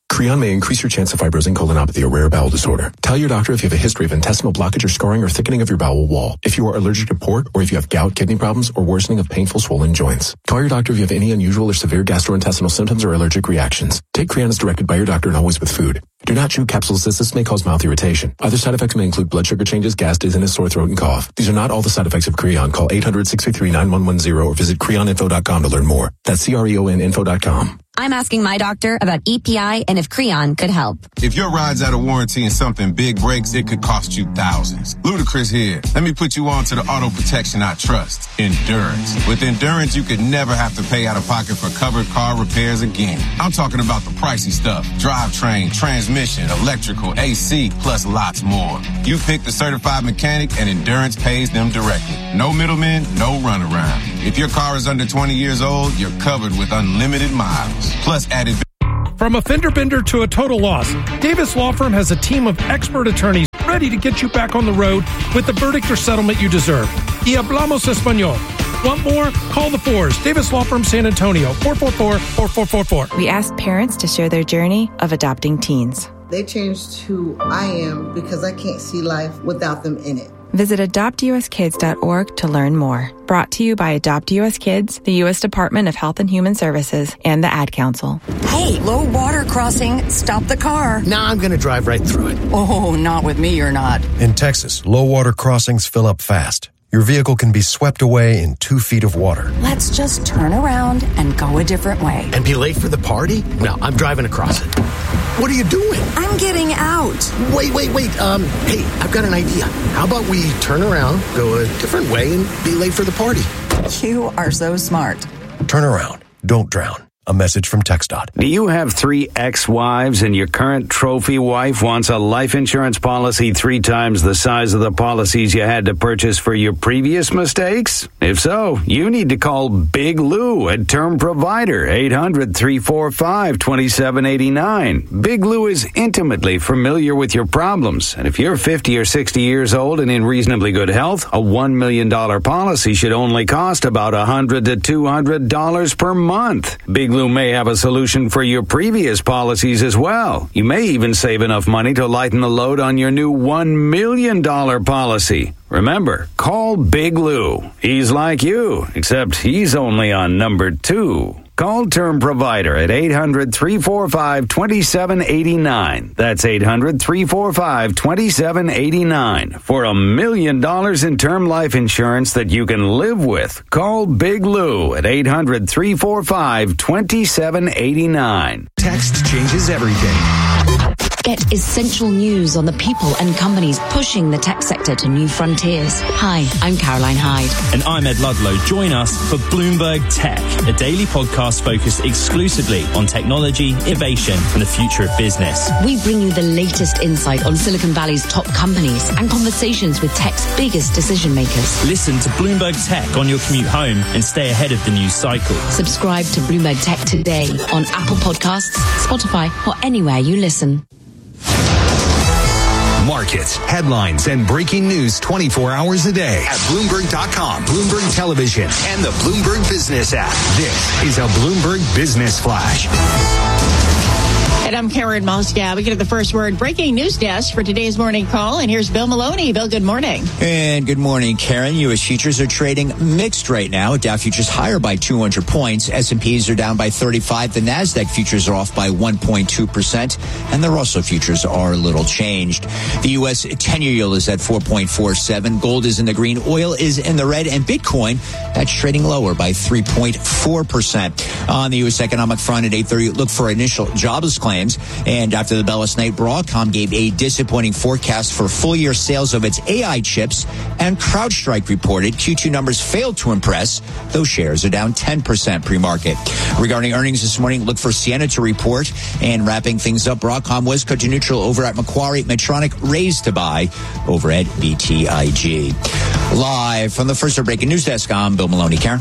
Creon may increase your chance of fibrosing colonopathy, a rare bowel disorder. Tell your doctor if you have a history of intestinal blockage or scarring or thickening of your bowel wall, if you are allergic to pork, or if you have gout, kidney problems, or worsening of painful swollen joints. Call your doctor if you have any unusual or severe gastrointestinal symptoms or allergic reactions. Take Creon as directed by your doctor and always with food. Do not chew capsules as this may cause mouth irritation. Other side effects may include blood sugar changes, gas, dizziness, sore throat, and cough. These are not all the side effects of Creon. Call eight hundred, six three three, nine one one zero or visit creon info dot com to learn more. That's C R E O N info dot com. I'm asking my doctor about E P I and if Creon could help. If your ride's out of warranty and something big breaks, it could cost you thousands. Ludacris here. Let me put you on to the auto protection I trust, Endurance. With Endurance, you could never have to pay out of pocket for covered car repairs again. I'm talking about the pricey stuff. Drivetrain, transmission, electrical, A C, plus lots more. You pick the certified mechanic and Endurance pays them directly. No middlemen, no runaround. If your car is under twenty years old, you're covered with unlimited miles. Plus added. From a fender bender to a total loss, Davis Law Firm has a team of expert attorneys ready to get you back on the road with the verdict or settlement you deserve. Y hablamos español. Want more? Call the Fours. Davis Law Firm San Antonio, four four four, four four four four. We asked parents to share their journey of adopting teens. They changed who I am because I can't see life without them in it. Visit adopt u s kids dot org to learn more. Brought to you by Adopt U S Kids, the U S Department of Health and Human Services, and the Ad Council. Hey, low water crossing. Stop the car. Nah, I'm going to drive right through it. Oh, not with me, you're not. In Texas, low water crossings fill up fast. Your vehicle can be swept away in two feet of water. Let's just turn around and go a different way. And be late for the party? No, I'm driving across it. What are you doing? I'm getting out. Wait, wait, wait. Um, hey, I've got an idea. How about we turn around, go a different way, and be late for the party? You are so smart. Turn around. Don't drown. A message from TxDOT. Do you have three ex-wives and your current trophy wife wants a life insurance policy three times the size of the policies you had to purchase for your previous mistakes? If so, you need to call Big Lou at Term Provider, eight hundred, three four five, two seven eight nine. Big Lou is intimately familiar with your problems, and if you're fifty or sixty years old and in reasonably good health, a one million dollars policy should only cost about one hundred to two hundred dollars per month. Big Lou may have a solution for your previous policies as well. You may even save enough money to lighten the load on your new one million dollars policy. Remember, call Big Lou. He's like you, except he's only on number two. Call Term Provider at eight hundred, three four five, two seven eight nine. That's eight hundred, three four five, two seven eight nine. For a million dollars in term life insurance that you can live with, call Big Lou at eight hundred, three four five, two seven eight nine. Text changes everything. Get essential news on the people and companies pushing the tech sector to new frontiers. Hi, I'm Caroline Hyde. And I'm Ed Ludlow. Join us for Bloomberg Tech, a daily podcast focused exclusively on technology, innovation, and the future of business. We bring you the latest insight on Silicon Valley's top companies and conversations with tech's biggest decision makers. Listen to Bloomberg Tech on your commute home and stay ahead of the news cycle. Subscribe to Bloomberg Tech today on Apple Podcasts, Spotify, or anywhere you listen. Markets, headlines, and breaking news twenty-four hours a day at Bloomberg dot com, Bloomberg Television, and the Bloomberg Business app. This is a Bloomberg Business Flash. And I'm Karen Moscow. We get to the first word breaking news desk for today's morning call. And here's Bill Maloney. Bill, good morning. And good morning, Karen. U S futures are trading mixed right now. Dow futures higher by two hundred points. S and P's are down by thirty-five. The NASDAQ futures are off by one point two percent. And the Russell futures are a little changed. The U S ten-year yield is at four point four seven. Gold is in the green. Oil is in the red. And Bitcoin, that's trading lower by three point four percent. On the U S economic front at eight thirty, look for initial jobless claims. And after the bell last night, Broadcom gave a disappointing forecast for full-year sales of its A I chips, and CrowdStrike reported Q two numbers failed to impress. Those shares are down ten percent pre-market. Regarding earnings this morning, look for Ciena to report. And wrapping things up, Broadcom was cut to neutral over at Macquarie. Medtronic raised to buy over at B T I G. Live from the First Breaking News Desk, I'm Bill Maloney. Karen?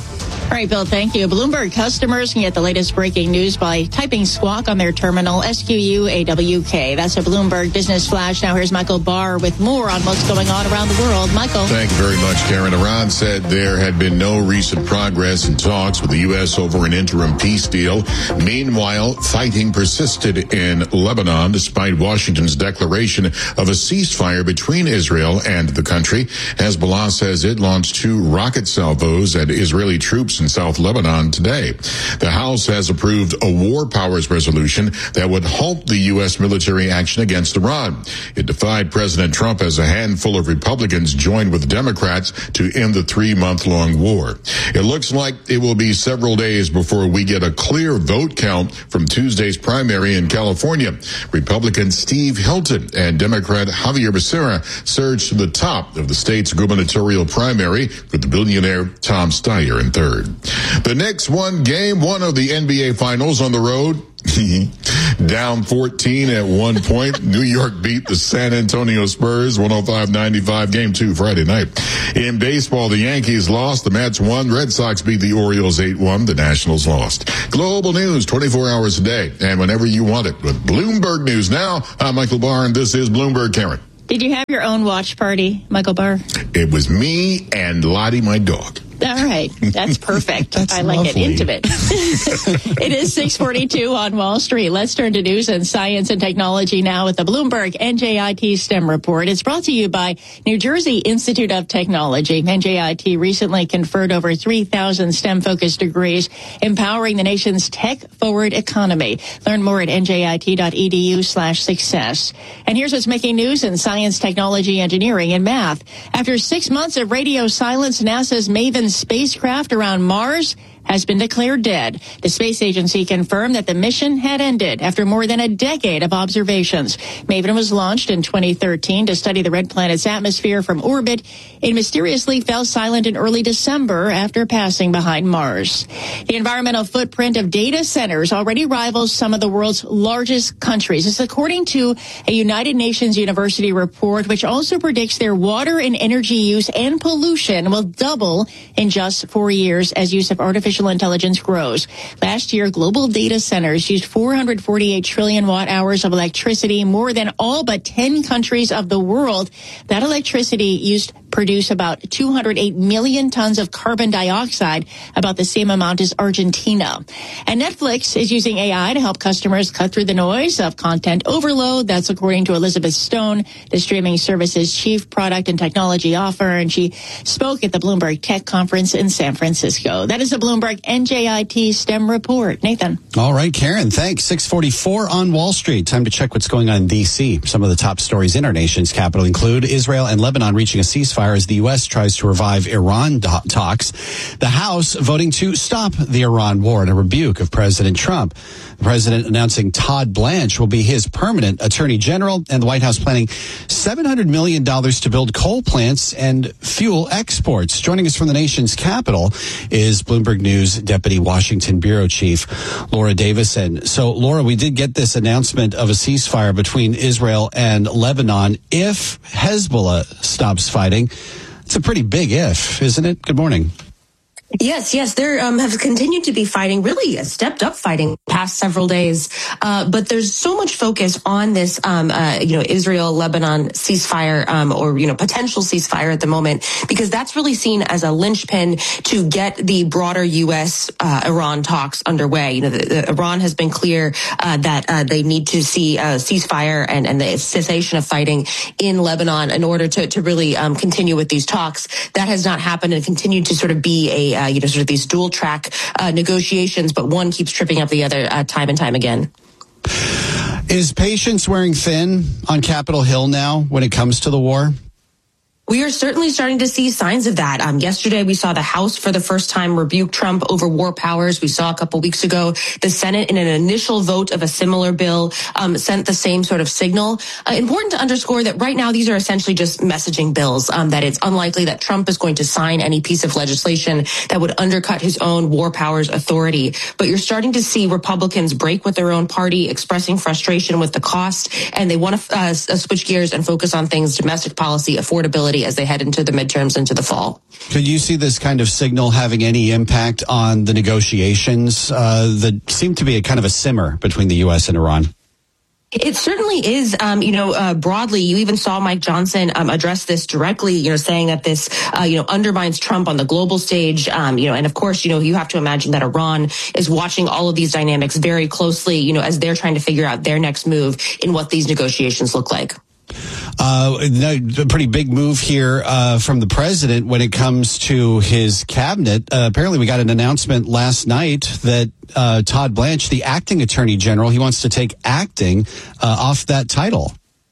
All right, Bill, thank you. Bloomberg customers can get the latest breaking news by typing squawk on their terminal, S Q U A W K. That's a Bloomberg Business Flash. Now here's Michael Barr with more on what's going on around the world. Michael. Thank you very much, Karen. Iran said there had been no recent progress in talks with the U S over an interim peace deal. Meanwhile, fighting persisted in Lebanon despite Washington's declaration of a ceasefire between Israel and the country. Hezbollah says it launched two rocket salvos at Israeli troops in South Lebanon today. The House has approved a war powers resolution that would halt the U S military action against Iran. It defied President Trump as a handful of Republicans joined with Democrats to end the three-month-long war. It looks like it will be several days before we get a clear vote count from Tuesday's primary in California. Republican Steve Hilton and Democrat Javier Becerra surged to the top of the state's gubernatorial primary, with the billionaire Tom Steyer in third. The Knicks won game one of the N B A Finals on the road. Down fourteen at one point. New York beat the San Antonio Spurs one oh five ninety-five, game two Friday night. In baseball, the Yankees lost, the Mets won, Red Sox beat the Orioles eight one, the Nationals lost. Global news twenty-four hours a day and whenever you want it with Bloomberg News. Now, I'm Michael Barr and this is Bloomberg Karen. Did you have your own watch party, Michael Barr? It was me and Lottie, my dog. All right. That's perfect. That's I like lovely. it. Intimate. It is six forty-two on Wall Street. Let's turn to news and science and technology now with the Bloomberg N J I T STEM report. It's brought to you by New Jersey Institute of Technology. N J I T recently conferred over three thousand STEM-focused degrees, empowering the nation's tech-forward economy. Learn more at njit.edu slash success. And here's what's making news in science, technology, engineering, and math. After six months of radio silence, NASA's Maven spacecraft around Mars has been declared dead. The space agency confirmed that the mission had ended after more than a decade of observations. Maven was launched in twenty thirteen to study the red planet's atmosphere from orbit. It mysteriously fell silent in early December after passing behind Mars. The environmental footprint of data centers already rivals some of the world's largest countries. This is according to a United Nations University report, which also predicts their water and energy use and pollution will double in just four years as use of artificial intelligence grows. Last year, global data centers used four hundred forty-eight trillion watt hours of electricity, more than all but ten countries of the world. That electricity used produce about two hundred eight million tons of carbon dioxide, about the same amount as Argentina. And Netflix is using A I to help customers cut through the noise of content overload. That's according to Elizabeth Stone, the streaming service's chief product and technology officer, and she spoke at the Bloomberg Tech Conference in San Francisco. That is the Bloomberg N J I T STEM report. Nathan. All right, Karen, thanks. six forty-four on Wall Street. Time to check what's going on in D C. Some of the top stories in our nation's capital include Israel and Lebanon reaching a ceasefire as the U S tries to revive Iran do- talks. The House voting to stop the Iran war in a rebuke of President Trump. The president announcing Todd Blanche will be his permanent attorney general, and the White House planning seven hundred million dollars to build coal plants and fuel exports. Joining us from the nation's capital is Bloomberg News Deputy Washington Bureau Chief Laura Davison. So, Laura, we did get this announcement of a ceasefire between Israel and Lebanon if Hezbollah stops fighting. It's a pretty big if, isn't it? Good morning. Yes, yes, they um, have continued to be fighting, really stepped up fighting past several days. Uh, but there's so much focus on this, um, uh, you know, Israel-Lebanon ceasefire um, or, you know, potential ceasefire at the moment, because that's really seen as a linchpin to get the broader U S uh, Iran talks underway. You know, the, the, Iran has been clear uh, that uh, they need to see a ceasefire and, and the cessation of fighting in Lebanon in order to, to really um, continue with these talks. That has not happened and continued to sort of be a Uh, you know, sort of these dual track uh, negotiations, but one keeps tripping up the other uh, time and time again. Is patience wearing thin on Capitol Hill now when it comes to the war? We are certainly starting to see signs of that. Um, yesterday, we saw the House for the first time rebuke Trump over war powers. We saw a couple weeks ago the Senate, in an initial vote of a similar bill, um, sent the same sort of signal. Uh, important to underscore that right now, these are essentially just messaging bills, um, that it's unlikely that Trump is going to sign any piece of legislation that would undercut his own war powers authority. But you're starting to see Republicans break with their own party, expressing frustration with the cost, and they want to uh, switch gears and focus on things: domestic policy, affordability, volatility as they head into the midterms into the fall. Could you see this kind of signal having any impact on the negotiations uh, that seem to be a kind of a simmer between the U S and Iran? It certainly is, um, you know, uh, broadly. You even saw Mike Johnson um, address this directly, you know, saying that this, uh, you know, undermines Trump on the global stage. Um, you know, and of course, you know, you have to imagine that Iran is watching all of these dynamics very closely, you know, as they're trying to figure out their next move in what these negotiations look like. Uh, a pretty big move here uh, from the president when it comes to his cabinet. Uh, apparently, we got an announcement last night that uh, Todd Blanche, the acting attorney general, he wants to take acting uh, off that title.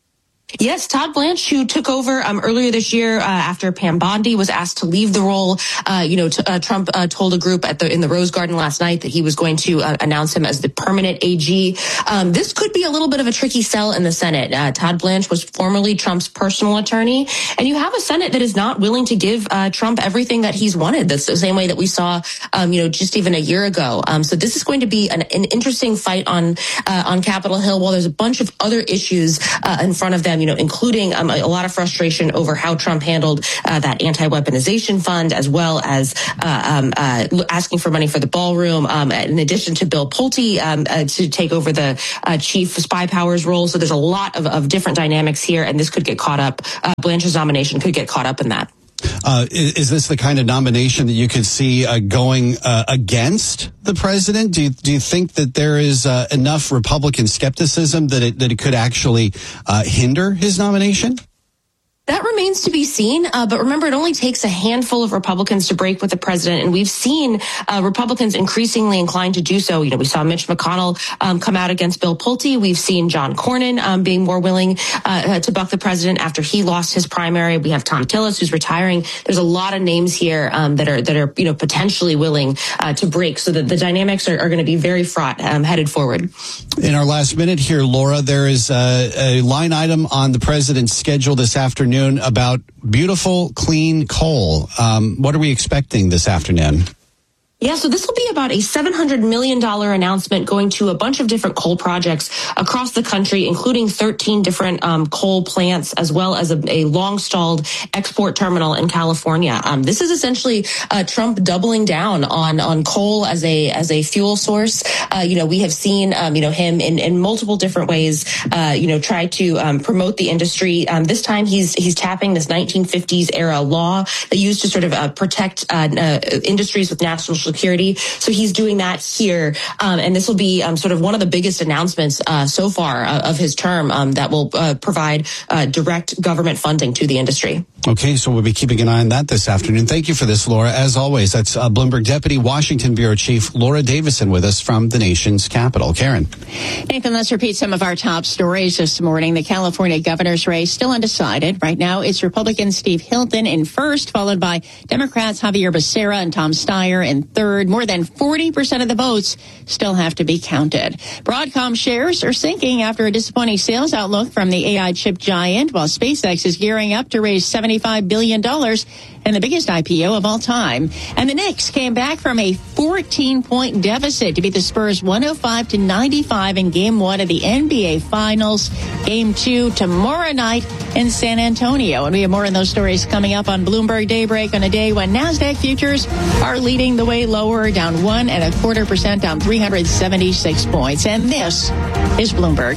Yes, Todd Blanche, who took over um, earlier this year uh, after Pam Bondi was asked to leave the role. Uh, you know, t- uh, Trump uh, told a group at the in the Rose Garden last night that he was going to uh, announce him as the permanent A G. Um, this could be a little bit of a tricky sell in the Senate. Uh, Todd Blanche was formerly Trump's personal attorney, and you have a Senate that is not willing to give uh, Trump everything that he's wanted. That's the same way that we saw, um, you know, just even a year ago. Um, so this is going to be an, an interesting fight on uh, on Capitol Hill. While there's a bunch of other issues uh, in front of them. You know, including um, a, a lot of frustration over how Trump handled uh, that anti-weaponization fund, as well as uh, um, uh, asking for money for the ballroom, um, in addition to Bill Pulte um, uh, to take over the uh, chief spy powers role. So there's a lot of, of different dynamics here, and this could get caught up. Uh, Blanche's nomination could get caught up in that. Uh, is, is this the kind of nomination that you could see uh, going uh, against the president? Do you, do you think that there is uh, enough Republican skepticism that it, that it could actually uh, hinder his nomination? That remains to be seen. Uh, but remember, it only takes a handful of Republicans to break with the president. And we've seen uh, Republicans increasingly inclined to do so. You know, we saw Mitch McConnell um, come out against Bill Pulte. We've seen John Cornyn um, being more willing uh, to buck the president after he lost his primary. We have Tom Tillis, who's retiring. There's a lot of names here um, that are, that are, you know, potentially willing uh, to break. So that the dynamics are, are going to be very fraught um, headed forward. In our last minute here, Laura, there is a, a line item on the president's schedule this afternoon about beautiful, clean coal. Um, what are we expecting this afternoon? Yeah, so this will be about a seven hundred million dollars announcement going to a bunch of different coal projects across the country, including thirteen different um, coal plants, as well as a, a long-stalled export terminal in California. Um, this is essentially uh, Trump doubling down on on coal as a as a fuel source. Uh, you know, we have seen um, you know him in, in multiple different ways. Uh, you know, try to um, promote the industry. Um, this time, he's he's tapping this nineteen fifties era law that used to sort of uh, protect uh, uh, industries with national security. So he's doing that here. Um, and this will be um, sort of one of the biggest announcements uh, so far uh, of his term um, that will uh, provide uh, direct government funding to the industry. Okay, so we'll be keeping an eye on that this afternoon. Thank you for this, Laura. As always, that's uh, Bloomberg Deputy Washington Bureau Chief Laura Davison with us from the nation's capital. Karen. Nathan, let's repeat some of our top stories this morning. The California governor's race still undecided. Right now, it's Republican Steve Hilton in first, followed by Democrats Javier Becerra and Tom Steyer in third. More than forty percent of the votes still have to be counted. Broadcom shares are sinking after a disappointing sales outlook from the A I chip giant, while SpaceX is gearing up to raise seventy-five billion dollars and the biggest I P O of all time. And the Knicks came back from a fourteen-point deficit to beat the Spurs one oh five to ninety-five in Game one of the N B A Finals. Game two tomorrow night in San Antonio. And we have more on those stories coming up on Bloomberg Daybreak on a day when NASDAQ futures are leading the way lower, down one and a quarter percent, down three hundred seventy-six points. And this is Bloomberg.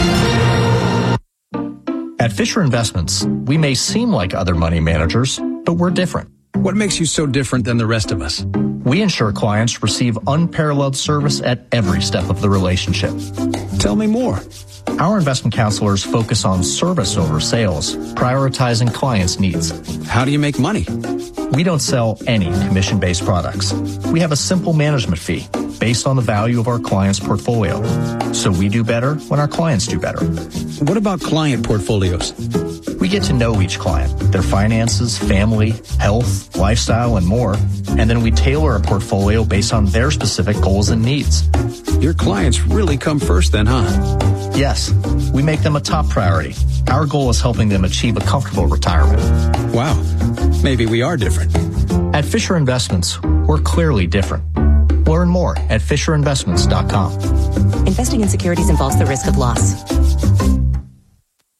At Fisher Investments, we may seem like other money managers, but we're different. What makes you so different than the rest of us? We ensure clients receive unparalleled service at every step of the relationship. Tell me more. Our investment counselors focus on service over sales, prioritizing clients' needs. How do you make money? We don't sell any commission-based products. We have a simple management fee based on the value of our client's portfolio. So we do better when our clients do better. What about client portfolios? We get to know each client, their finances, family, health, lifestyle, and more. And then we tailor a portfolio based on their specific goals and needs. Your clients really come first then, huh? Yes, we make them a top priority. Our goal is helping them achieve a comfortable retirement. Wow, maybe we are different. At Fisher Investments, we're clearly different. Learn more at fisher investments dot com. Investing in securities involves the risk of loss.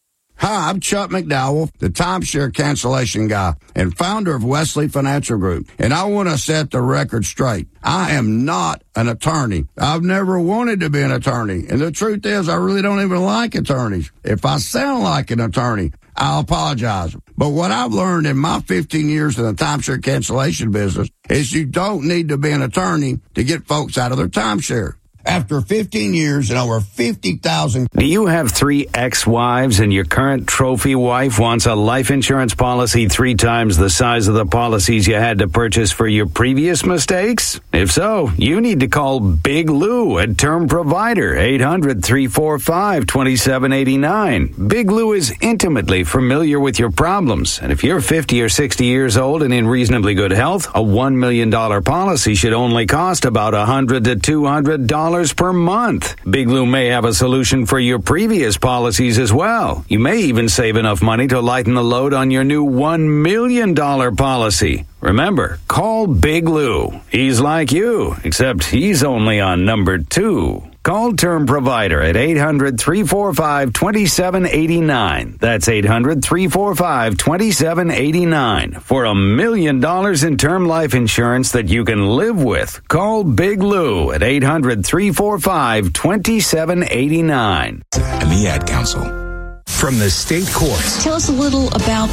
Hi, I'm Chuck McDowell, the timeshare cancellation guy and founder of Wesley Financial Group. And I want to set the record straight. I am not an attorney. I've never wanted to be an attorney. And the truth is, I really don't even like attorneys. If I sound like an attorney, I'll apologize. But what I've learned in my fifteen years in the timeshare cancellation business is you don't need to be an attorney to get folks out of their timeshare. After fifteen years and over fifty thousand. Do you have three ex-wives and your current trophy wife wants a life insurance policy three times the size of the policies you had to purchase for your previous mistakes? If so, you need to call Big Lou at Term Provider, eight hundred, three four five, two seven eight nine. Big Lou is intimately familiar with your problems, and if you're fifty or sixty years old and in reasonably good health, a one million dollars policy should only cost about one hundred to two hundred dollars per month. Big Lou may have a solution for your previous policies as well. You may even save enough money to lighten the load on your new one million dollars policy. Remember, call Big Lou. He's like you, except he's only on number two. Call Term Provider at eight hundred, three four five, two seven eight nine. That's eight hundred, three four five, two seven eight nine. For a million dollars in term life insurance that you can live with. Call Big Lou at eight hundred, three four five, two seven eight nine. And the Ad Council. From the state courts. Tell us a little about